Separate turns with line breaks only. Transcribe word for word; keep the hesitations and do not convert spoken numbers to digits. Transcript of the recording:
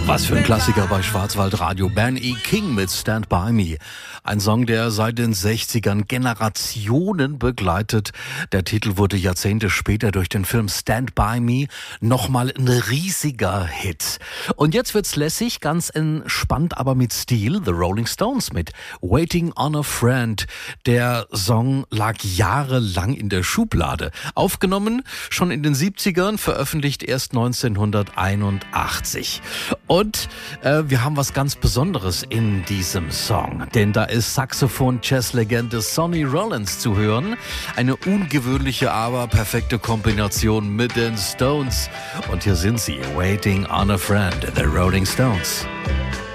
Was für ein Klassiker bei Schwarzwaldradio. Ben E. King mit Stand By Me. Ein Song, der seit den sechzigern Generationen begleitet. Der Titel wurde Jahrzehnte später durch den Film Stand By Me nochmal ein riesiger Hit. Und jetzt wird's lässig, ganz entspannt, aber mit Stil. The Rolling Stones mit Waiting on a Friend. Der Song lag jahrelang in der Schublade. Aufgenommen schon in den siebzigern, veröffentlicht erst neunzehnhunderteinundachtzig. Und äh, wir haben was ganz Besonderes in diesem Song, denn da ist Saxophon-Jazz-Legende Sonny Rollins zu hören. Eine ungewöhnliche, aber perfekte Kombination mit den Stones. Und hier sind sie, Waiting on a Friend, The Rolling Stones.